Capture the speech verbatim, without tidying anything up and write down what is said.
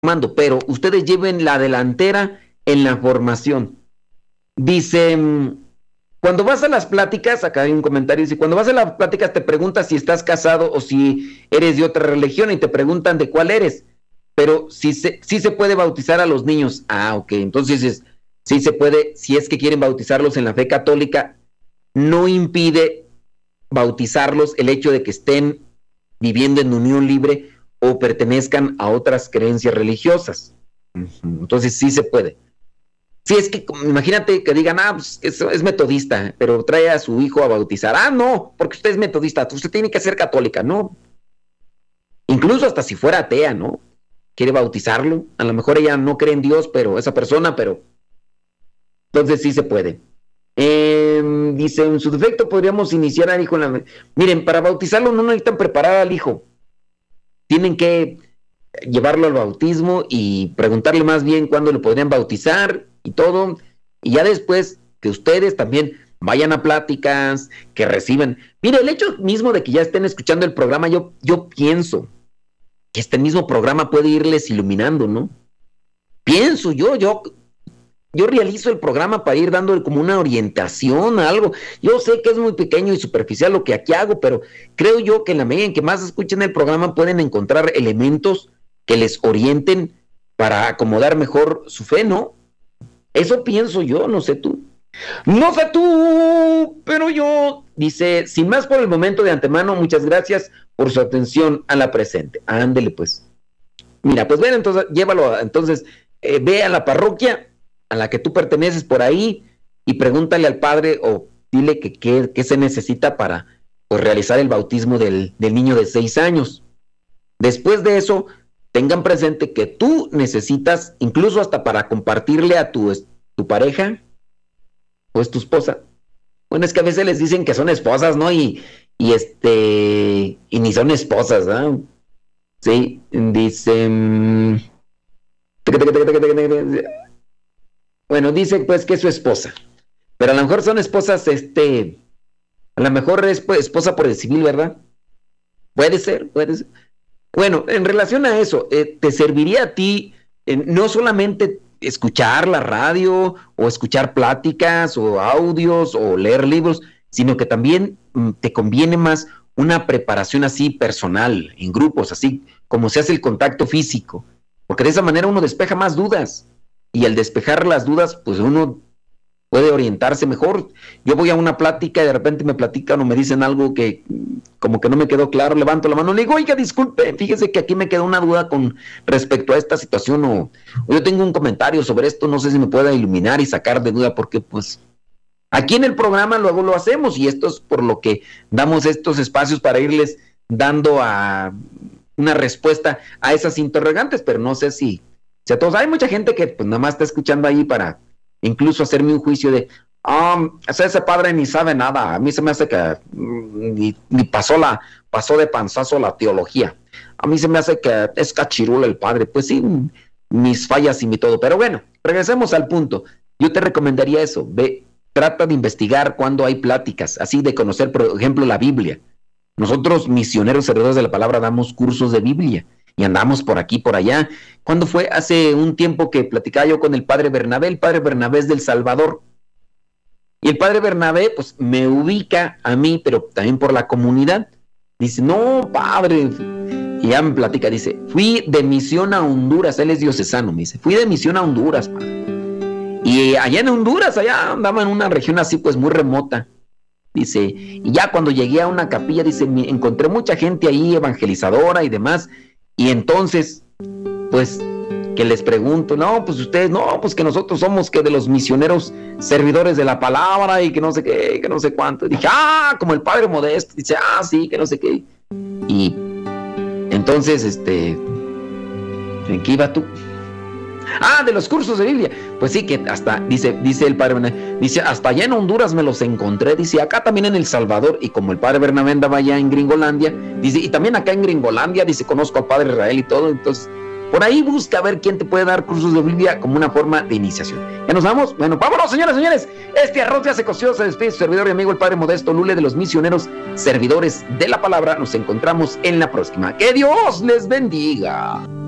formando, pero ustedes lleven la delantera en la formación. Dice, cuando vas a las pláticas, acá hay un comentario, dice, cuando vas a las pláticas te preguntas si estás casado o si eres de otra religión y te preguntan de cuál eres, pero si se, si se puede bautizar a los niños. Ah, ok, entonces es, sí se puede, si es que quieren bautizarlos en la fe católica, no impide bautizarlos el hecho de que estén viviendo en unión libre o pertenezcan a otras creencias religiosas. Entonces sí se puede. Si es que, imagínate que digan, ah, pues es, es metodista, pero trae a su hijo a bautizar. Ah, no, porque usted es metodista, usted tiene que ser católica, ¿no? Incluso hasta si fuera atea, ¿no? Quiere bautizarlo. A lo mejor ella no cree en Dios, pero esa persona, pero... Entonces sí se puede. Eh, dice, en su defecto podríamos iniciar al hijo en la... Miren, para bautizarlo no necesitan preparar al hijo. Tienen que llevarlo al bautismo y preguntarle más bien cuándo lo podrían bautizar y todo, y ya después que ustedes también vayan a pláticas, que reciban. Mire, el hecho mismo de que ya estén escuchando el programa, yo, yo pienso que este mismo programa puede irles iluminando, ¿no? Pienso yo, yo, yo realizo el programa para ir dándole como una orientación a algo. Yo sé que es muy pequeño y superficial lo que aquí hago, pero creo yo que en la medida en que más escuchen el programa pueden encontrar elementos que les orienten para acomodar mejor su fe, ¿no? Eso pienso yo, no sé tú. No sé tú, pero yo... Dice, sin más por el momento, de antemano, muchas gracias por su atención a la presente. Ándele, pues. Mira, pues ven, entonces, llévalo, entonces, eh, ve a la parroquia a la que tú perteneces por ahí y pregúntale al padre o dile que qué se necesita para pues, realizar el bautismo del, del niño de seis años. Después de eso... Tengan presente que tú necesitas, incluso hasta para compartirle a tu, tu pareja, o es tu esposa. Bueno, es que a veces les dicen que son esposas, ¿no? Y, y este, y ni son esposas, ¿no? Sí, dicen... Bueno, dice pues que es su esposa. Pero a lo mejor son esposas, este... A lo mejor es esposa por el civil, ¿verdad? Puede ser, puede ser. Bueno, en relación a eso, eh, ¿te serviría a ti eh, no solamente escuchar la radio o escuchar pláticas o audios o leer libros, sino que también mm, te conviene más una preparación así personal, en grupos, así como se hace el contacto físico? Porque de esa manera uno despeja más dudas y al despejar las dudas, pues uno puede orientarse mejor. Yo voy a una plática y de repente me platican o me dicen algo que como que no me quedó claro, levanto la mano y le digo, oiga, disculpe, fíjese que aquí me quedó una duda con respecto a esta situación o, o yo tengo un comentario sobre esto, no sé si me pueda iluminar y sacar de duda, porque pues aquí en el programa luego lo hacemos y esto es por lo que damos estos espacios para irles dando a una respuesta a esas interrogantes, pero no sé si, si a todos, hay mucha gente que pues nada más está escuchando ahí para incluso hacerme un juicio de, um, ese padre ni sabe nada, a mí se me hace que mm, ni, ni pasó la pasó de panzazo la teología, a mí se me hace que es cachirula el padre. Pues sí, mis fallas y mi todo, pero bueno, regresemos al punto. Yo te recomendaría eso, ve, trata de investigar cuando hay pláticas, así de conocer, por ejemplo, la Biblia. Nosotros, misioneros servidores de la palabra, damos cursos de Biblia y andamos por aquí, por allá. ¿Cuándo fue? Hace un tiempo que platicaba yo con el padre Bernabé. El padre Bernabé es del Salvador. Y el padre Bernabé, pues, me ubica a mí, pero también por la comunidad. Dice, no, padre. Y ya me platica, dice, fui de misión a Honduras. Él es diocesano, me dice, fui de misión a Honduras, padre. Y allá en Honduras, allá andaba en una región así, pues, muy remota. Dice, y ya cuando llegué a una capilla, dice, encontré mucha gente ahí evangelizadora y demás. Y entonces, pues, que les pregunto, no, pues ustedes, no, pues que nosotros somos que de los misioneros servidores de la palabra y que no sé qué, que no sé cuánto. Y dije, ah, como el padre Modesto. Dice, ah, sí, que no sé qué. Y entonces, este, ¿en qué iba tú? Ah, de los cursos de Biblia. Pues sí, que hasta, dice, dice el padre Bernabé, dice, hasta allá en Honduras me los encontré, dice, acá también en El Salvador, y como el padre Bernabé andaba allá en Gringolandia, dice, y también acá en Gringolandia, dice, conozco al padre Israel y todo, entonces, por ahí busca a ver quién te puede dar cursos de Biblia como una forma de iniciación. ¿Ya nos vamos? Bueno, vámonos, señoras y señores, este arroz ya se coció, se despide su servidor y amigo el padre Modesto Lule de los misioneros servidores de la palabra. Nos encontramos en la próxima. ¡Que Dios les bendiga!